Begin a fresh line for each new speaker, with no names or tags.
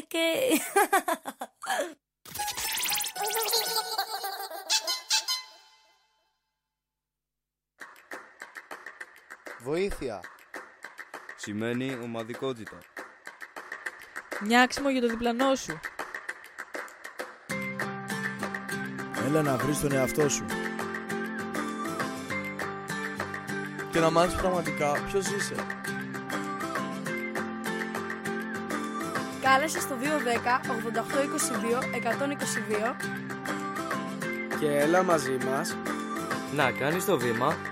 είναι και...
Βοήθεια.
Σημαίνει ομαδικότητα.
Νιάξιμο για το διπλανό σου.
Έλα να βρεις τον εαυτό σου.
Και να μάθεις πραγματικά ποιος είσαι.
Κάλεσε στο 210 8822 122
Και έλα μαζί μας
να κάνεις το βήμα